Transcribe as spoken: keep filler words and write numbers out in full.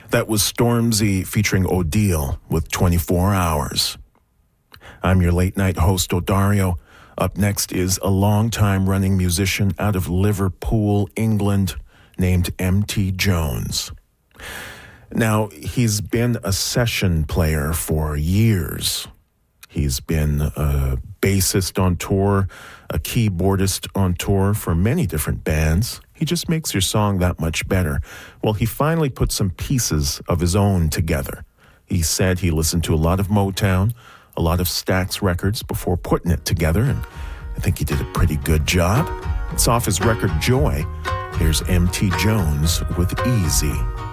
That was Stormzy featuring Odile with twenty-four hours. I'm your late-night host, Odario. Up next is a long-time-running musician out of Liverpool, England, named M T Jones. Now, he's been a session player for years. He's been a bassist on tour, a keyboardist on tour for many different bands. He just makes your song that much better. Well, he finally put some pieces of his own together. He said he listened to a lot of Motown, a lot of Stax records before putting it together, and I think he did a pretty good job. It's off his record Joy. Here's M T Jones with Easy.